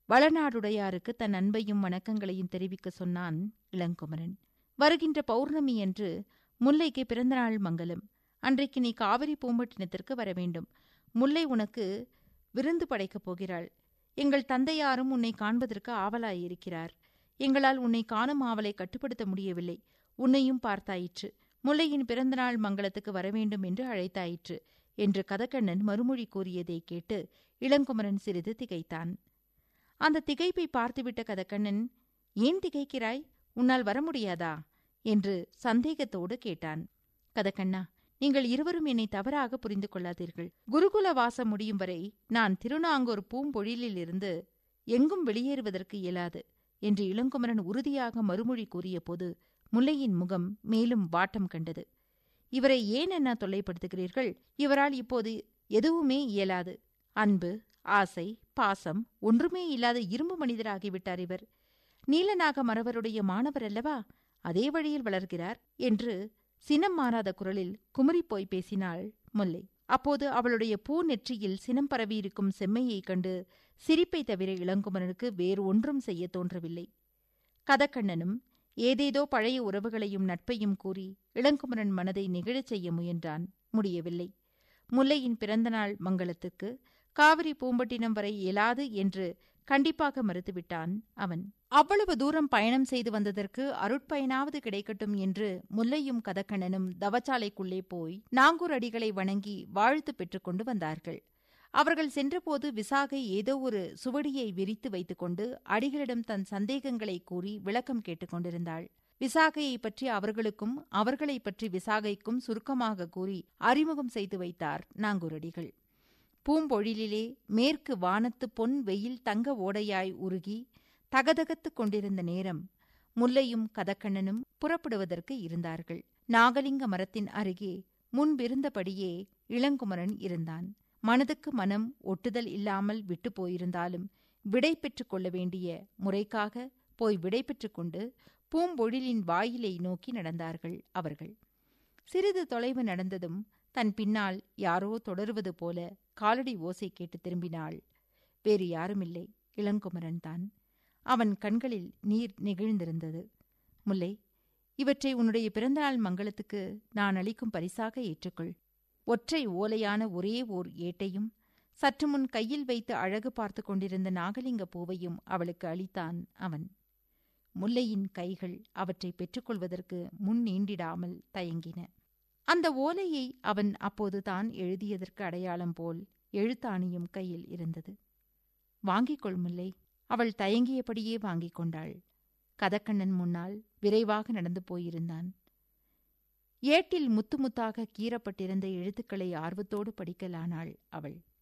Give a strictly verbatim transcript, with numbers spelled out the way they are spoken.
வளநாடுடையாருக்கு தன் அன்பையும் வணக்கங்களையும் தெரிவிக்க சொன்னான் இளங்குமரன். வருகின்ற பௌர்ணமியன்று முல்லைக்கு பிறந்தநாள் மங்கலம். அன்றைக்கு நீ காவிரி பூம்பட்டினத்திற்கு வரவேண்டும். முல்லை உனக்கு விருந்து படைக்கப் போகிறாள். எங்கள் தந்தையாரும் உன்னை காண்பதற்கு ஆவலாயிருக்கிறார். எங்களால் உன்னை காணும் ஆவலை கட்டுப்படுத்த முடியவில்லை. உன்னையும் பார்த்தாயிற்று. முல்லையின் பிறந்தநாள் மங்களத்துக்கு வரவேண்டும் என்று அழைத்தாயிற்று என்று கதக்கண்ணன் மறுமொழி கூறியதை கேட்டு இளங்குமரன் சிறிது திகைத்தான். அந்த திகைப்பை பார்த்துவிட்ட கதக்கண்ணன், ஏன் திகைக்கிறாய்? உன்னால் வர முடியாதா என்று சந்தேகத்தோடு கேட்டான். கதக்கண்ணா, நீங்கள் இருவரும் என்னை தவறாக புரிந்து கொள்ளாதீர்கள். குருகுல வாசம் முடியும் வரை நான் திருநாங்கூர் பூம்பொழிலிலிருந்து எங்கும் வெளியேறுவதற்கு இயலாது என்று இளங்குமரன் உறுதியாக மறுமொழி கூறிய போது முல்லையின் முகம் மேலும் வாட்டம் கண்டது. இவரை ஏன் என்ன தொல்லைப்படுத்துகிறீர்கள்? இவரால் இப்போது எதுவுமே இயலாது. அன்பு, ஆசை, பாசம் ஒன்றுமே இல்லாத இரும்பு மனிதராகிவிட்டார் இவர். நீலநாக மறவருடைய மாணவர் அல்லவா? அதே வழியில் வளர்கிறார் என்று சினம் மாறாத குரலில் குமுறிப்போய் பேசினாள் முல்லை. அப்போது அவளுடைய பூ நெற்றியில் சினம் பரவியிருக்கும் செம்மையைக் கண்டு சிரிப்பை தவிர இளங்குமரனுக்கு வேறு ஒன்றும் செய்ய தோன்றவில்லை. கதக்கண்ணனும் ஏதேதோ பழைய உறவுகளையும் நட்பையும் கூறி இளங்குமரன் மனதை நெகிழச் செய்ய முயன்றான். முடியவில்லை. முல்லையின் பிறந்தநாள் மங்களத்துக்கு காவிரி பூம்பட்டினம் வரை இயலாது என்று கண்டிப்பாக மறுத்துவிட்டான் அவன். அவ்வளவு தூரம் பயணம் செய்து வந்ததற்கு அருட்பயனாவது கிடைக்கட்டும் என்று முல்லையும் கதக்கண்ணனும் தவச்சாலைக்குள்ளே போய் நாங்கூர் அடிகளை வணங்கி வாழ்த்து பெற்றுக்கொண்டு வந்தார்கள். அவர்கள் சென்றபோது விசாகை ஏதோ ஒரு சுவடியை விரித்து வைத்துக்கொண்டு அடிகளிடம் தன் சந்தேகங்களை கூறி விளக்கம் கேட்டுக்கொண்டிருந்தாள். விசாகையை பற்றி அவர்களுக்கும் அவர்களை பற்றி விசாகைக்கும் சுருக்கமாக கூறி அறிமுகம் செய்து வைத்தார் நாங்கூரடிகள். பூம்பொழிலிலே மேற்கு வானத்து பொன் வெயில் தங்க ஓடையாய் உருகி தகதகத்துக் கொண்டிருந்த நேரம் முல்லையும் கதக்கண்ணனும் புறப்படுவதற்கு இருந்தார்கள். நாகலிங்க மரத்தின் அருகே முன்பிருந்தபடியே இளங்குமரன் இருந்தான். மனதுக்கு மனம் ஒட்டுதல் இல்லாமல் விட்டு போயிருந்தாலும் விடை பெற்றுக் கொள்ள வேண்டிய முறைக்காக போய் விடை பெற்றுக் கொண்டு பூம்பொழிலின் வாயிலை நோக்கி நடந்தார்கள் அவர்கள். சிறிது தொலைவு நடந்ததும் தன் பின்னால் யாரோ தொடருவது போல காலடி ஓசை கேட்டு திரும்பினாள். வேறு யாருமில்லை, இளங்குமரன் தான். அவன் கண்களில் நீர் நெகிழ்ந்திருந்தது. முல்லை, இவற்றை உன்னுடைய பிறந்தநாள் மங்களத்துக்கு நான் அளிக்கும் பரிசாக ஏற்றுக்கொள். ஒற்றை ஓலையான ஒரே ஓர் ஏட்டையும் சற்று முன் கையில் வைத்து அழகு பார்த்து கொண்டிருந்த நாகலிங்க பூவையும் அவளுக்கு அளித்தான் அவன். முல்லையின் கைகள் அவற்றை பெற்றுக்கொள்வதற்கு முன் நீண்டிடாமல் தயங்கின. அந்த ஓலையை அவன் அப்போது தான் எழுதியதற்கு அடையாளம் போல் எழுத்தாணியும் கையில் இருந்தது. வாங்கிக் கொள் முல்லை. அவள் தயங்கியபடியே வாங்கிக் கொண்டாள். கதக்கண்ணன் முன்னால் விரைவாக நடந்து போயிருந்தான். ஏட்டில் முத்து முத்தாக கீறப்பட்டிருந்த எழுத்துக்களை ஆர்வத்தோடு படிக்கலானாள் அவள்.